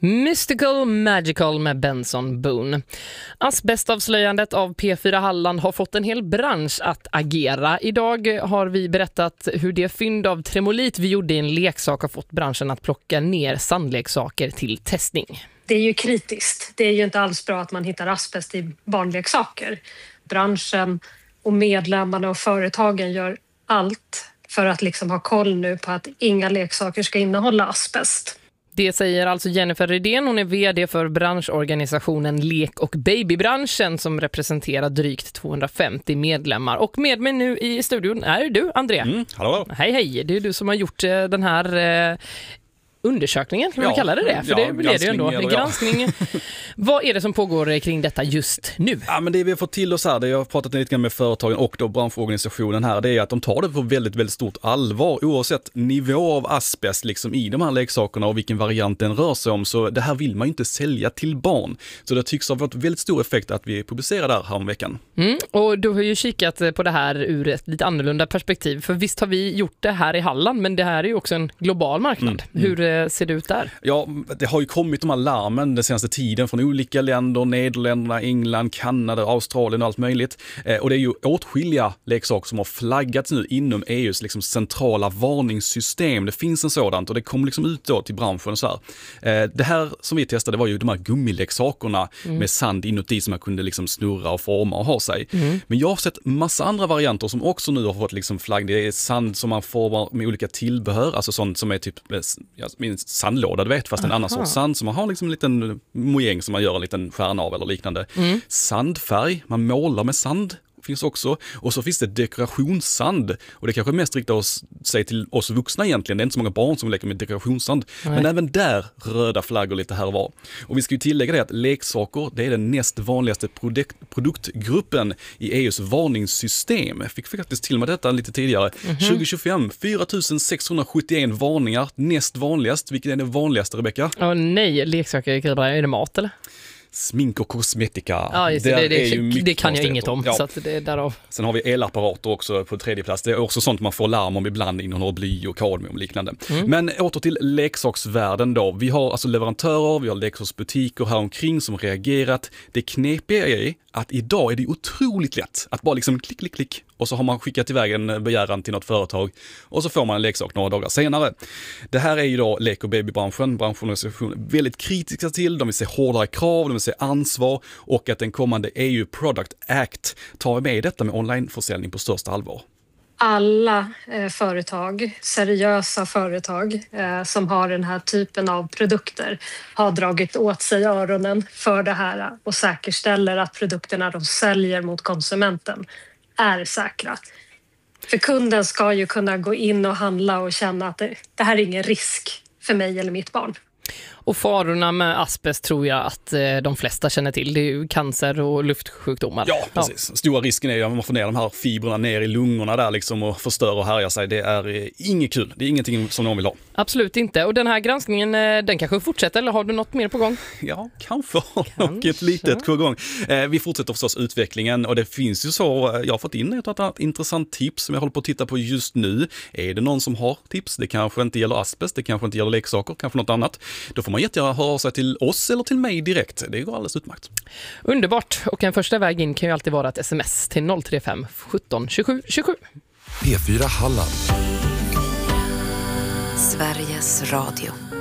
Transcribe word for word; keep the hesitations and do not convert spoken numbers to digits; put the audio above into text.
Mystical Magical med Benson Boone. Asbestavslöjandet av P fyra Halland har fått en hel bransch att agera. Idag har vi berättat hur det fynd av tremolit vi gjorde i en leksak har fått branschen att plocka ner sandleksaker till testning. Det är ju kritiskt. Det är ju inte alls bra att man hittar asbest i barnleksaker. Branschen och medlemmarna och företagen gör allt för att liksom ha koll nu på att inga leksaker ska innehålla asbest. Det säger alltså Jennifer Rydén. Hon är vd för branschorganisationen Lek- och babybranschen som representerar drygt tvåhundrafemtio medlemmar. Och med mig nu i studion är du, André. Mm, hallå. Hej, hej. Det är du som har gjort den här eh, undersökningen, kan man ja, kalla det det? För ja, det blir det ju ändå. eller, granskning. Ja. Vad är det som pågår kring detta just nu? Ja, men det vi har fått till oss här, det jag har pratat lite grann med företagen och då branschorganisationen här, det är att de tar det på väldigt, väldigt stort allvar oavsett nivå av asbest liksom i de här leksakerna och vilken variant den rör sig om. Så det här vill man ju inte sälja till barn. Så det tycks ha fått väldigt stor effekt att vi publicerar det här häromveckan. Mm, och du har ju kikat på det här ur ett lite annorlunda perspektiv. För visst har vi gjort det här i Halland, men det här är ju också en global marknad. Mm, Hur mm. ser det ut där? Ja, det har ju kommit de här larmen den senaste tiden från olika länder, Nederländerna, England, Kanada, Australien och allt möjligt. Eh, och det är ju åtskilliga leksaker som har flaggats nu inom E U:s liksom centrala varningssystem. Det finns en sådant och det kommer liksom ut då till branschen och så här. Eh, det här som vi testade var ju de här gummileksakerna mm. med sand inuti som man kunde liksom snurra och forma och ha sig. Mm. Men jag har sett massa andra varianter som också nu har fått liksom flagg. Det är sand som man formar med olika tillbehör, alltså sånt som är typ ja, min sandlåda, du vet, fast en Aha. annan sorts sand som man har liksom en liten mojäng som man gör en liten stjärna av eller liknande. Mm. Sandfärg, man målar med sand finns också. Och så finns det dekorationssand. Och det kanske mest riktar oss, sig till oss vuxna egentligen. Det är inte så många barn som leker med dekorationssand. Nej. Men även där röda flaggor lite här och var. Och vi ska ju tillägga det att leksaker, det är den näst vanligaste produkt, produktgruppen i E U:s varningssystem. Jag fick faktiskt till med detta lite tidigare. Mm-hmm. tjugo tjugofem, fyra tusen sexhundrasjuttioen varningar. Näst vanligast. Vilken är det vanligaste, Rebecka? Åh oh, nej, leksaker, är det mat eller? Smink och kosmetika. Ja, just det, det, det, det kan jag inget om. Ja. Så att det är därav. Sen har vi elapparater också på tredje plats. Det är också sånt man får larm om ibland innehåller bly och kadmium och liknande. Mm. Men åter till leksaksvärlden då. Vi har alltså leverantörer, vi har leksaksbutiker här omkring som reagerat. Det knepiga är att idag är det otroligt lätt att bara liksom klick, klick, klick och så har man skickat iväg en begäran till något företag och så får man en leksak några dagar senare. Det här är ju då lek- och babybranschen, branschorganisationen väldigt kritiska till. De vill se hårdare krav, de vill se ansvar och att den kommande E U Product Act tar med detta med onlineförsäljning på största allvar. Alla eh, företag, seriösa företag eh, som har den här typen av produkter har dragit åt sig öronen för det här och säkerställer att produkterna de säljer mot konsumenten är säkra. För kunden ska ju kunna gå in och handla och känna att det, det här är ingen risk för mig eller mitt barn. Och farorna med asbest tror jag att eh, de flesta känner till. Det är ju cancer och luftsjukdomar. Ja, precis. Ja. Stora risken är ju att man får ner de här fibrerna ner i lungorna där liksom och förstör och härjar sig. Det är eh, inget kul. Det är ingenting som någon vill ha. Absolut inte. Och den här granskningen, eh, den kanske fortsätter eller har du något mer på gång? Ja, kanske har något litet på gång. Eh, vi fortsätter förstås utvecklingen och det finns ju så, jag har fått in ett annat intressant tips som jag håller på att titta på just nu. Är det någon som har tips? Det kanske inte gäller asbest, det kanske inte gäller leksaker, kanske något annat. Då får man jättegärna höra sig till oss eller till mig direkt. Det går alldeles utmärkt. Underbart. Och en första väg in kan ju alltid vara ett sms till noll tre fem sjutton tjugosju tjugosju. P fyra Halland. Sveriges Radio.